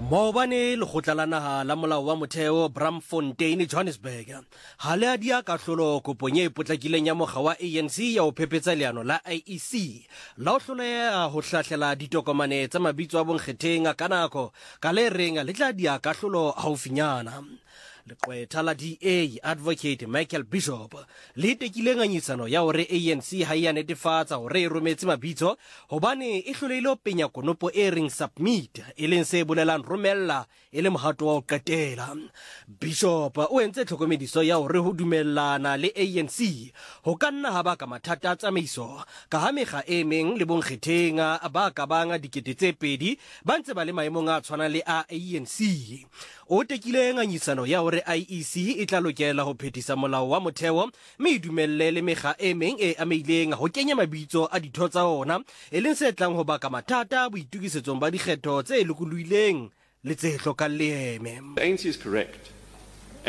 Maobane lekgotla la naha la molao wa motheo Braamfontein Johannesburg ha le a dia kahlolo kopong e potlakileng ya mokga wa ANC ya ho phephetsa leano la IEC la ho hloleha ho hlahlela ditokomane tsa mabitso a bonkgetheng ka nako ka le reng le tla dia kahlolo haufinyana. Leqwetha la DA Advocate Michael Bishop le tekile ngangisano ya hore ANC ha ya netefatsa hore e rometse mabitso hobane e hloleile ho penya konopo e ring submit e leng se bolelang romella e le mohato wa ho qetela. Bishop o entse tlhokomediso ya hore ho dumellana le ANC ho ka nna ha baka mathata a tsamaiso ka ha mekga e meng le bonkgetheng ba ka banga dikete tse pedi ba ntse ba le maemong a tshwanang le a ANC. O tekile ngangisano ya hore IEC e tla lokela ho phethisa molao wa motheo mme dumelle le mekga e meng e ameileng ho kenya mabitso a ditho tsa ona e leng se tlang ho baka mathata boitukisetsong ba dikgetho tse lokoloileng le tse hlokang leeme. The ANC is correct